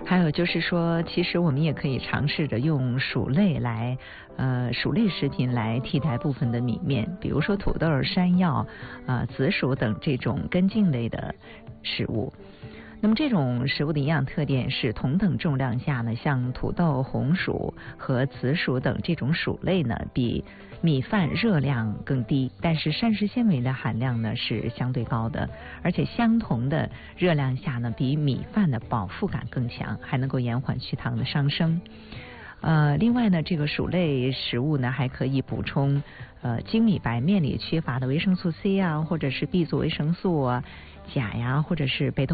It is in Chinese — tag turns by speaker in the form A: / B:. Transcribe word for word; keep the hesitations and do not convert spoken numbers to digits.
A: 还有就是说，其实我们也可以尝试着用薯类来，呃，薯类食品来替代部分的米面，比如说土豆、山药、呃紫薯等这种根茎类的食物。那么这种食物的营养特点是，同等重量下呢，像土豆、红薯和紫薯等这种薯类呢，比米饭热量更低，但是膳食纤维的含量呢是相对高的，而且相同的热量下呢，比米饭的饱腹感更强，还能够延缓血糖的上升。呃，另外呢，这个薯类食物呢，还可以补充呃精米白面里缺乏的维生素 C 啊，或者是 B 族维生素啊、钾呀，或者是贝多